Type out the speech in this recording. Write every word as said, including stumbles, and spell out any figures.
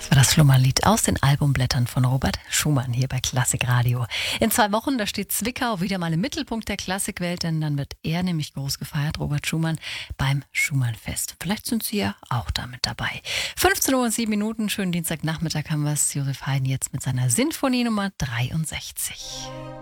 Das war das Flummernlied aus den Albumblättern von Robert Schumann hier bei Klassik Radio. In zwei Wochen, da steht Zwickau wieder mal im Mittelpunkt der Klassikwelt, denn dann wird er nämlich groß gefeiert, Robert Schumann, beim Schumannfest. Vielleicht sind Sie ja auch damit dabei. fünfzehn Uhr und sieben Minuten, schönen Dienstagnachmittag haben wir es. Josef Haydn jetzt mit seiner Sinfonie Nummer dreiundsechzig.